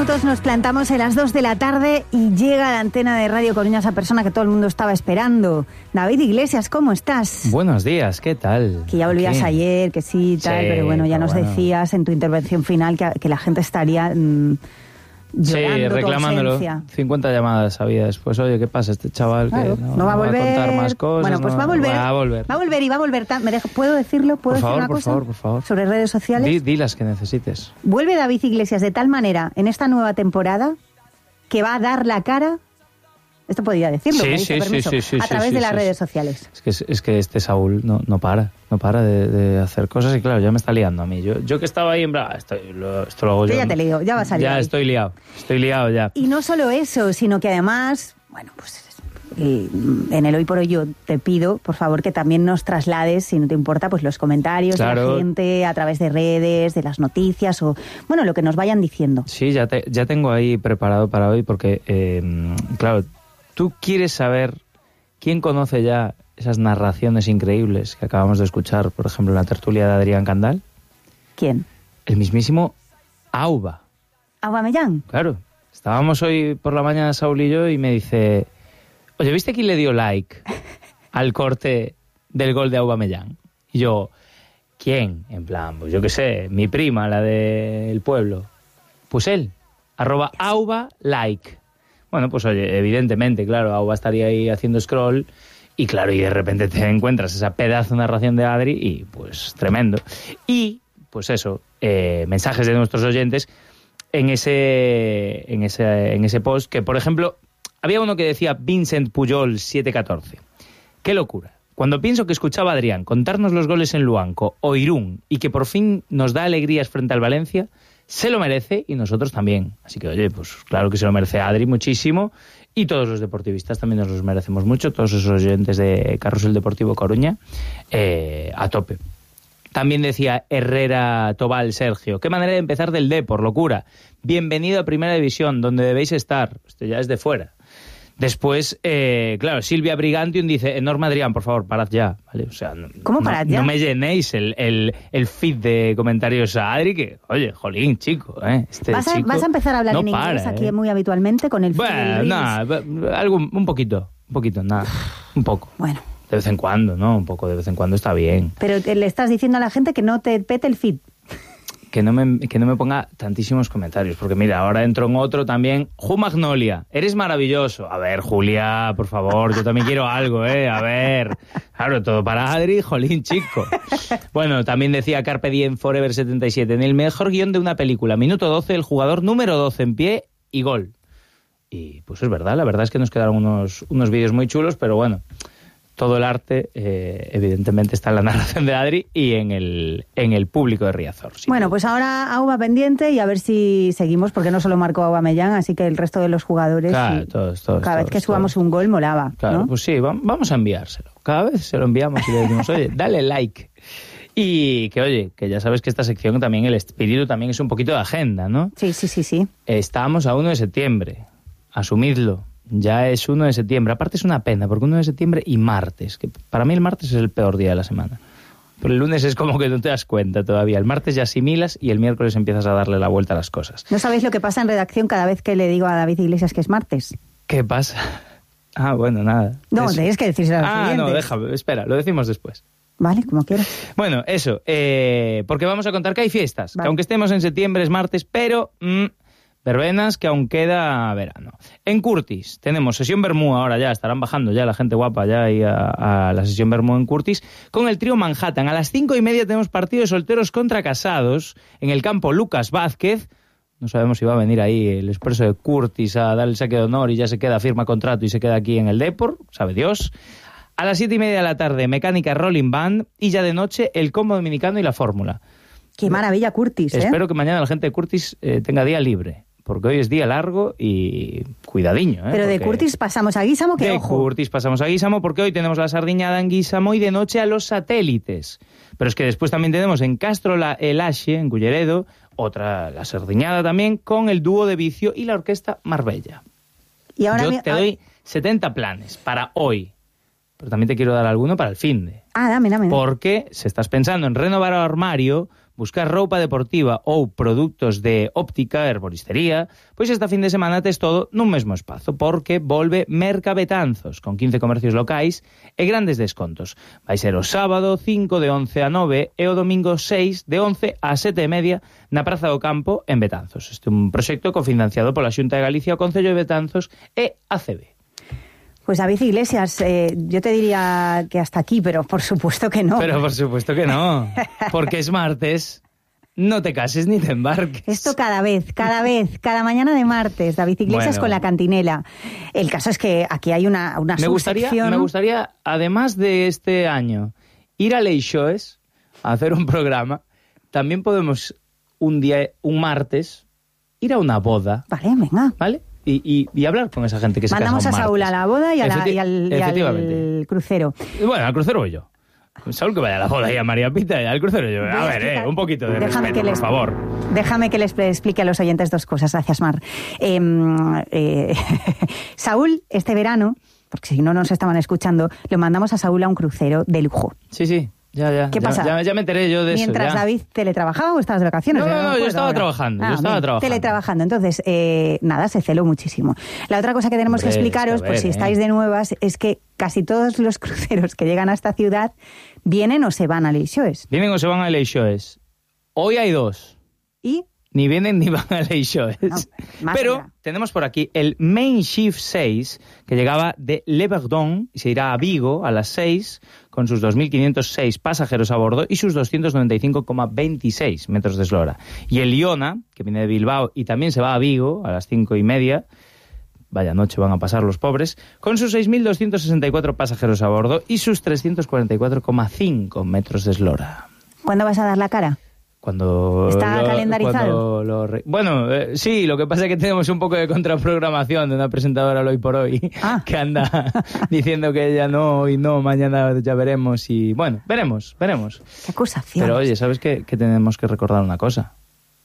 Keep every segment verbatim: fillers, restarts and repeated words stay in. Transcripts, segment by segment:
minutos nos plantamos en las dos de la tarde y llega a la antena de Radio Coruña esa persona que todo el mundo estaba esperando. David Iglesias, ¿cómo estás? Buenos días, ¿qué tal? Que ya volvías ¿Qué? ayer, que sí, tal, Sí, pero bueno, ya pero nos bueno. decías en tu intervención final que, que la gente estaría mmm, llorando Sí, tu reclamándolo. ausencia. cincuenta llamadas había después. Oye, ¿qué pasa? Este chaval Claro, que no, no va a volver. a contar más cosas. Bueno, pues no- va a volver. Va a volver. Va a volver y va a volver. tan- ¿Me dejo- ¿Puedo decirlo? ¿Puedo Por decir favor, una por cosa? favor, por favor. Sobre redes sociales. Di, di las que necesites. Vuelve David Iglesias de tal manera en esta nueva temporada que va a dar la cara. Esto podría decirlo, Sí, me dice sí, permiso, sí, sí, a sí, través sí, de las sí, redes sí. sociales. Es que, es, es que este Saúl no, no para, no para de, de hacer cosas y claro, ya me está liando a mí. Yo, yo que estaba ahí en bra, estoy, lo, esto lo hago Yo yo. ya te lío, ya vas a liar Ya ahí. estoy liado, estoy liado ya. Y no solo eso, sino que además, bueno, pues eh, en el Hoy por Hoy yo te pido, por favor, que también nos traslades, si no te importa, pues los comentarios de Claro. la gente a través de redes, de las noticias o, bueno, lo que nos vayan diciendo. Sí, ya, te, ya tengo ahí preparado para hoy porque, eh, claro, tú quieres saber quién conoce ya esas narraciones increíbles que acabamos de escuchar, por ejemplo, en la tertulia de Adrián Candal. ¿Quién? El mismísimo Auba. Aubameyang. Claro, estábamos hoy por la mañana Saúl y yo y me dice, oye, ¿viste quién le dio like al corte del gol de Aubameyang? Y yo, ¿quién? En plan, pues yo qué sé, mi prima, la del pueblo. Pues él, arroba Auba like. Bueno, pues oye, evidentemente, claro, Auba estaría ahí haciendo scroll y claro, y de repente te encuentras esa pedazo de narración de Adri y pues tremendo. Y, pues eso, eh, mensajes de nuestros oyentes en ese, en ese, en ese post que, por ejemplo, había uno que decía Vincent Puyol siete catorce. ¡Qué locura! Cuando pienso que escuchaba a Adrián contarnos los goles en Luanco o Irún y que por fin nos da alegrías frente al Valencia, se lo merece y nosotros también. Así que, oye, pues claro que se lo merece Adri muchísimo y todos los deportivistas también nos los merecemos mucho, todos esos oyentes de Carrusel Deportivo Coruña, eh, a tope. También decía Herrera Tobal Sergio, qué manera de empezar del D, por locura. Bienvenido a Primera División, donde debéis estar. Esto ya es de fuera. Después, eh, claro, Silvia Brigantium dice, Norma Adrián, por favor, parad ya. ¿Vale? O sea, no, ¿Cómo parad no, ya? no me llenéis el, el, el feed de comentarios a Adri, que, oye, jolín, chico, ¿eh? Este ¿Vas a, chico vas a empezar a hablar no en inglés para, aquí ¿eh? muy habitualmente con el feed del Bueno, Reels? nada, algo, un poquito, un poquito, nada, un poco. Bueno, De vez en cuando, ¿no? Un poco de vez en cuando está bien. pero te- le estás diciendo a la gente que no te pete el feed. Que no, me, que no me ponga tantísimos comentarios, porque mira, ahora entro en otro también. Ju Magnolia, eres maravilloso. A ver, Julia, por favor, yo también quiero algo, ¿eh? A ver, claro, todo para Adri, jolín, chico. Bueno, también decía Carpe Diem Forever setenta y siete, en el mejor guión de una película, minuto doce, el jugador número doce en pie y gol. Y pues es verdad, la verdad es que nos quedaron unos, unos vídeos muy chulos, pero bueno, todo el arte, eh, evidentemente, está en la narración de Adri y en el, en el público de Riazor. Sí. Bueno, pues ahora Auba pendiente y a ver si seguimos, porque no solo marcó Aubameyang, así que el resto de los jugadores, Claro, y todos, todos, cada vez todos, que subamos todos. un gol molaba, Claro, ¿no? pues sí, va- vamos a enviárselo. Cada vez se lo enviamos y le decimos, oye, dale like. Y que, oye, que ya sabes que esta sección también, el espíritu también es un poquito de agenda, ¿no? Sí, sí, sí, sí. Estamos a uno de septiembre, asumidlo. Ya es uno de septiembre. Aparte es una pena, porque uno de septiembre y martes, que para mí el martes es el peor día de la semana. Pero el lunes es como que no te das cuenta todavía. El martes ya asimilas y el miércoles empiezas a darle la vuelta a las cosas. ¿No sabéis lo que pasa en redacción cada vez que le digo a David Iglesias que es martes? ¿Qué pasa? Ah, bueno, nada. No, Eso. tenéis que decírselo a los Ah, no, oyentes. déjame, espera, lo decimos después. Vale, como quieras. Bueno, eso, eh, porque vamos a contar que hay fiestas, Vale. que aunque estemos en septiembre es martes, pero mm, verbenas que aún queda verano. En Curtis tenemos sesión Bermú, ahora ya estarán bajando ya la gente guapa ya ahí a, a la sesión Bermú en Curtis, con el trío Manhattan. A las cinco y media tenemos partido de solteros contra casados en el campo Lucas Vázquez. No sabemos si va a venir ahí el expreso de Curtis a dar el saque de honor y ya se queda, firma contrato y se queda aquí en el Depor, sabe Dios. A las siete y media de la tarde, Mecánica Rolling Band y ya de noche el combo dominicano y la fórmula. Qué maravilla Curtis, ¿eh? Espero que mañana la gente de Curtis eh, tenga día libre, porque hoy es día largo y cuidadiño. ¿eh? Pero de Porque Curtis pasamos a Guísamo, que de ojo. Curtis pasamos a Guísamo, porque hoy tenemos la sardiñada en Guísamo y de noche a los satélites. Pero es que después también tenemos en Castro la El Axe, en Culleredo, otra, la sardiñada también, con el dúo de Vicio y la orquesta Marbella. Y ahora Yo mi- te doy setenta planes para hoy, pero también te quiero dar alguno para el finde. Ah, dame, dame. Porque si estás pensando en renovar el armario, buscar roupa deportiva ou produtos de óptica, herboristería, pois esta fin de semana tes todo nun mesmo espazo, porque volve Merca Betanzos, con quince comercios locais e grandes descontos. Vai ser o sábado cinco de once a nove e o domingo seis de once a sete e media na Praza do Campo en Betanzos. Este é un proxecto cofinanciado pola Xunta de Galicia, o Concello de Betanzos e A C B. Pues David Iglesias, eh, yo te diría que hasta aquí, pero por supuesto que no. Pero por supuesto que no, porque es martes, no te cases ni te embarques. Esto cada vez, cada vez, cada mañana de martes, David Iglesias bueno. con la cantinela. El caso es que aquí hay una, una me gustaría, subsección... Me gustaría, además de este año, ir a Leixoes a hacer un programa. También podemos un día, un martes, ir a una boda. Vale, venga. ¿Vale? Y, y, y hablar con esa gente que se casa un martes. Mandamos a Saúl a la boda y, a la, y, al, y al crucero. Bueno, al crucero voy yo. Saúl que vaya a la boda y a María Pita y al crucero yo. A ver, eh, un poquito de déjame respeto, que les, por favor. Déjame que les explique a los oyentes dos cosas. Gracias, Mar. Eh, eh, Saúl, este verano, porque si no nos estaban escuchando, lo mandamos a Saúl a un crucero de lujo. Sí, sí. Ya, ya. ¿Qué ya, pasa? Ya, ya me enteré yo de Mientras eso. Mientras David teletrabajaba o estabas de vacaciones. No, no, no, no yo estaba ahora. trabajando, ah, yo estaba bien, trabajando. Teletrabajando. Entonces, eh, nada, se celó muchísimo. La otra cosa que tenemos Hombre, que explicaros, ver, por si eh. estáis de nuevas, es que casi todos los cruceros que llegan a esta ciudad vienen o se van a Leixoes. Vienen o se van a Leixoes. Hoy hay dos. ¿Y? Ni vienen ni van a Leixoes. No, Pero allá. tenemos por aquí el Main Shift seis, que llegaba de Le Verdon y se irá a Vigo a las seis, con sus dos mil quinientos seis pasajeros a bordo y sus doscientos noventa y cinco coma veintiséis metros de eslora. Y el Iona, que viene de Bilbao y también se va a Vigo a las cinco y media, vaya noche van a pasar los pobres, con sus seis mil doscientos sesenta y cuatro pasajeros a bordo y sus trescientos cuarenta y cuatro coma cinco metros de eslora. ¿Cuándo vas a dar la cara? Cuando ¿Está lo, calendarizado? Cuando lo re... Bueno, eh, sí, lo que pasa es que tenemos un poco de contraprogramación de una presentadora hoy por hoy ah. que anda diciendo que ella no, hoy no, mañana ya veremos y bueno, veremos, veremos. Qué acusación. Pero oye, ¿sabes qué? Que tenemos que recordar una cosa.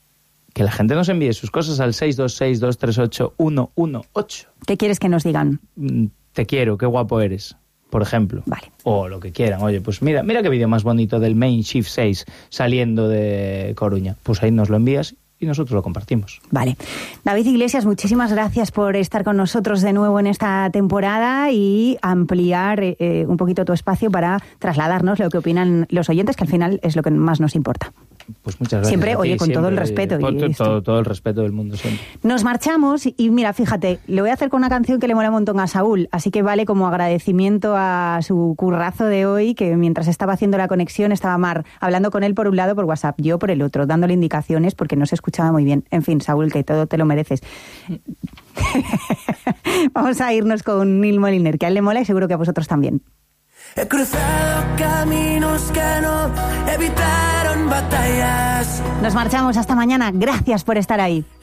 Que la gente nos envíe sus cosas al seis dos seis, dos tres ocho, uno uno ocho. ¿Qué quieres que nos digan? Te quiero, qué guapo eres. Por ejemplo, vale. O lo que quieran. Oye, pues mira, mira qué vídeo más bonito del Main Shift seis saliendo de Coruña. Pues ahí nos lo envías y nosotros lo compartimos. Vale. David Iglesias, muchísimas gracias por estar con nosotros de nuevo en esta temporada y ampliar eh, un poquito tu espacio para trasladarnos lo que opinan los oyentes, que al final es lo que más nos importa. Pues muchas gracias. Siempre, oye, con siempre, todo el respeto. Oye, y todo, esto. todo, todo el respeto del mundo siempre. Nos marchamos y mira, fíjate, lo voy a hacer con una canción que le mola un montón a Saúl, así que vale como agradecimiento a su currazo de hoy, que mientras estaba haciendo la conexión estaba Mar hablando con él por un lado por WhatsApp, yo por el otro, dándole indicaciones porque no se escuchaba muy bien. En fin, Saúl, que todo te lo mereces. Vamos a irnos con Neil Moliner, que a él le mola y seguro que a vosotros también. He cruzado caminos que no evitaron batallas. Nos marchamos hasta mañana. Gracias por estar ahí.